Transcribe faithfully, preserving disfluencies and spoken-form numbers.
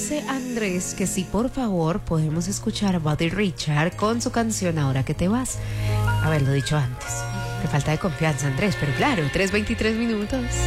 dice Andrés que si por favor podemos escuchar a Buddy Richard con su canción Ahora que te vas. Haberlo dicho antes. Qué falta de confianza, Andrés, pero claro, tres veintitrés minutos.